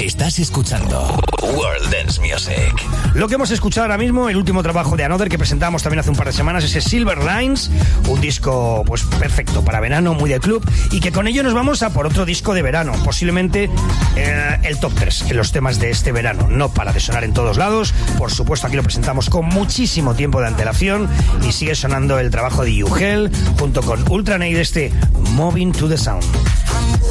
Estás escuchando World Dance Music. Lo que hemos escuchado ahora mismo, el último trabajo de Another que presentamos también hace un par de semanas, es Silver Lines, un disco pues perfecto para verano, muy de club, y que con ello nos vamos a por otro disco de verano, posiblemente el top 3 en los temas de este verano. No para de sonar en todos lados, por supuesto aquí lo presentamos con muchísimo tiempo de antelación y sigue sonando el trabajo de UGEL junto con Ultranate, este Moving to the Sound.